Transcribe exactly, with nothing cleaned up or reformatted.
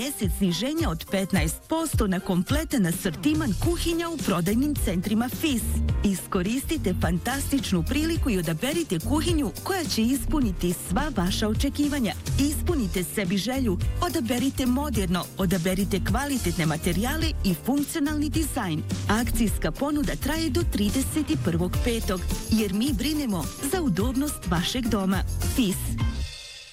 mjesec sniženja od petnaest posto na kompletan asortiman kuhinja u prodajnim centrima F I S. Iskoristite fantastičnu priliku i odaberite kuhinju koja će ispuniti sva vaša očekivanja. Ispunite sebi želju, odaberite moderno, odaberite kvalitetne materijale i funkcionalni dizajn. Akcijska ponuda traje do trideset prvog petog jer mi brinemo za udobnost vašeg doma. F I S.